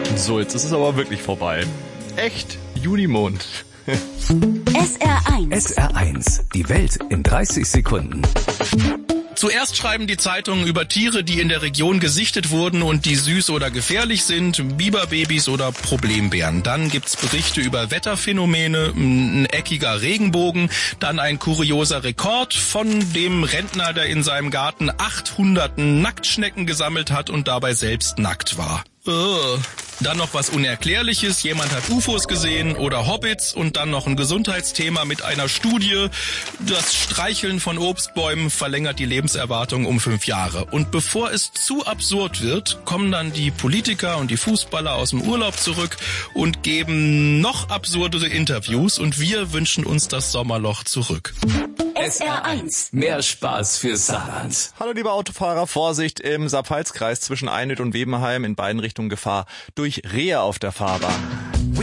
So, jetzt ist es aber wirklich vorbei. Echt Junimond. SR1. SR1, die Welt in 30 Sekunden. Zuerst schreiben die Zeitungen über Tiere, die in der Region gesichtet wurden und die süß oder gefährlich sind, Biberbabys oder Problembären. Dann gibt's Berichte über Wetterphänomene, ein eckiger Regenbogen, dann ein kurioser Rekord von dem Rentner, der in seinem Garten 800 Nacktschnecken gesammelt hat und dabei selbst nackt war. Dann noch was Unerklärliches, jemand hat UFOs gesehen oder Hobbits und dann noch ein Gesundheitsthema mit einer Studie. Das Streicheln von Obstbäumen verlängert die Lebenserwartung um 5 Jahre. Und bevor es zu absurd wird, kommen dann die Politiker und die Fußballer aus dem Urlaub zurück und geben noch absurdere Interviews und wir wünschen uns das Sommerloch zurück. SR1. Mehr Spaß für Saarland. Hallo liebe Autofahrer, Vorsicht im Saar-Pfalz-Kreis zwischen Einöd und Webenheim in beiden Richtungen Gefahr durch Rehe auf der Fahrbahn.